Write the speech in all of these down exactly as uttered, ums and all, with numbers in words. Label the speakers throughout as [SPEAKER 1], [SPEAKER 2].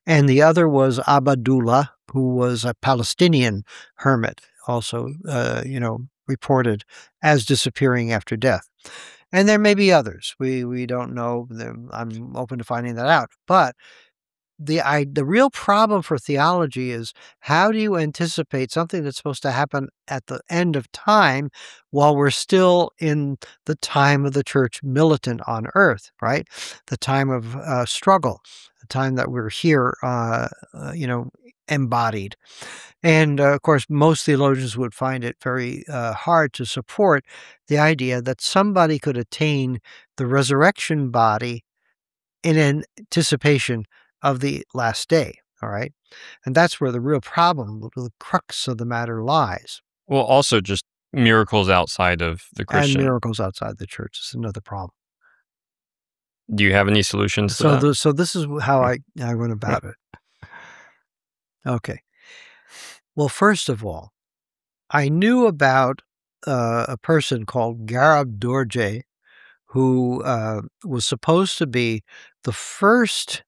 [SPEAKER 1] And the other was Abdullah, who was a Palestinian hermit, also, uh, you know, reported as disappearing after death. And there may be others. We we don't know. I'm open to finding that out. But the I, the real problem for theology is, how do you anticipate something that's supposed to happen at the end of time while we're still in the time of the church militant on earth, right? The time of uh, struggle, the time that we're here, uh, uh, you know, embodied. And uh, of course, most theologians would find it very uh, hard to support the idea that somebody could attain the resurrection body in anticipation of the last day, all right? And that's where the real problem, the crux of the matter lies.
[SPEAKER 2] Well, also just miracles outside of the Christian.
[SPEAKER 1] And miracles outside the church is another problem.
[SPEAKER 2] Do you have any solutions to
[SPEAKER 1] so
[SPEAKER 2] that?
[SPEAKER 1] The, so this is how I, I went about it. Okay. Well, first of all, I knew about uh, a person called Garab Dorje, who uh, was supposed to be the first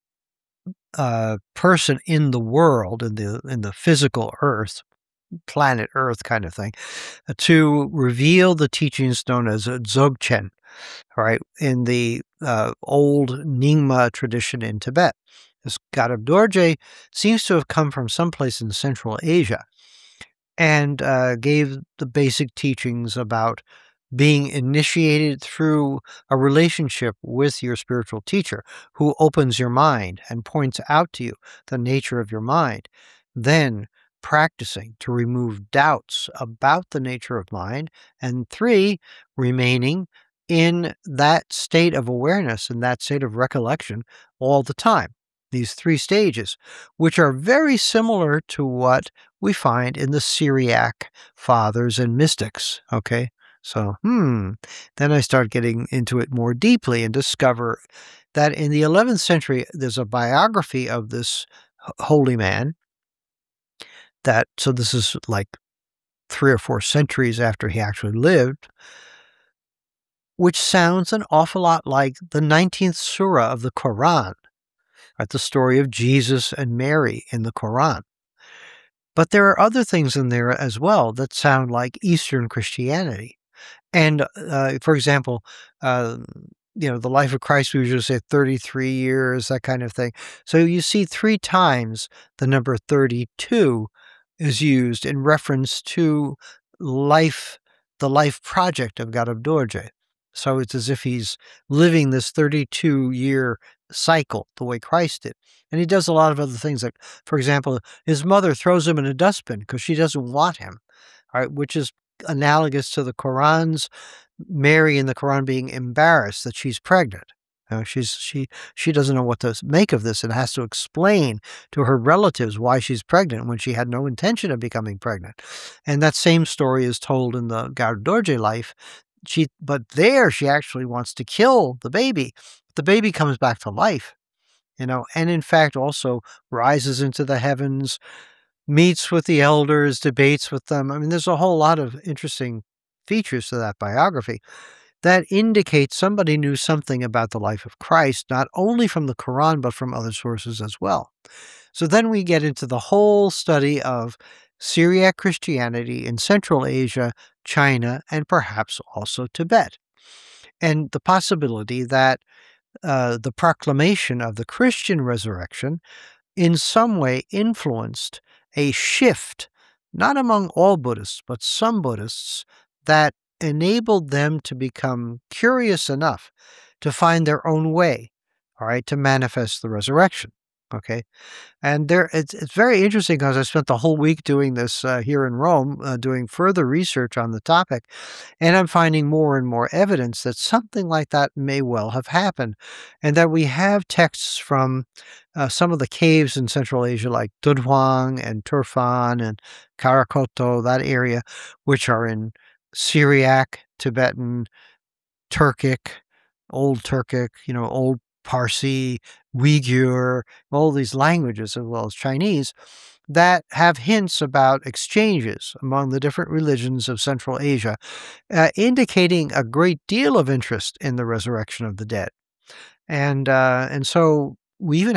[SPEAKER 1] uh, person in the world, in the in the physical Earth, planet Earth kind of thing, uh, to reveal the teachings known as Dzogchen, right, in the uh, old Nyingma tradition in Tibet. This Garab Dorje seems to have come from someplace in Central Asia, and uh, gave the basic teachings about being initiated through a relationship with your spiritual teacher, who opens your mind and points out to you the nature of your mind. Then practicing to remove doubts about the nature of mind. And three, remaining in that state of awareness, in that state of recollection all the time. These three stages, which are very similar to what we find in the Syriac fathers and mystics, okay? So, hmm, then I start getting into it more deeply and discover that in the eleventh century, there's a biography of this holy man that, so this is like three or four centuries after he actually lived, which sounds an awful lot like the nineteenth surah of the Quran, right? The story of Jesus and Mary in the Quran. But there are other things in there as well that sound like Eastern Christianity. And, uh, for example, uh, you know, the life of Christ, we usually say thirty-three years, that kind of thing. So you see three times the number thirty-two is used in reference to life, the life project of Garab Dorje. So it's as if he's living this thirty-two-year cycle the way Christ did. And he does a lot of other things. Like, for example, his mother throws him in a dustbin because she doesn't want him, all right, which is analogous to the Quran's Mary in the Quran being embarrassed that she's pregnant. You know, she's she she doesn't know what to make of this and has to explain to her relatives why she's pregnant when she had no intention of becoming pregnant. And that same story is told in the Garab Dorje life. She, but there she actually wants to kill the baby. The baby comes back to life, you know, and in fact also rises into the heavens, meets with the elders, debates with them. I mean, there's a whole lot of interesting features to that biography that indicate somebody knew something about the life of Christ, not only from the Quran, but from other sources as well. So then we get into the whole study of Syriac Christianity in Central Asia, China, and perhaps also Tibet. And the possibility that uh, the proclamation of the Christian resurrection in some way influenced a shift, not among all Buddhists, but some Buddhists, that enabled them to become curious enough to find their own way, all right, to manifest the resurrection. Okay, and there it's it's very interesting because I spent the whole week doing this uh, here in Rome, uh, doing further research on the topic, and I'm finding more and more evidence that something like that may well have happened, and that we have texts from uh, some of the caves in Central Asia, like Dunhuang and Turfan and Karakoto, that area, which are in Syriac, Tibetan, Turkic, Old Turkic, you know, Old Parsi, Uyghur, all these languages, as well as Chinese, that have hints about exchanges among the different religions of Central Asia, uh, indicating a great deal of interest in the resurrection of the dead. And uh, and so we even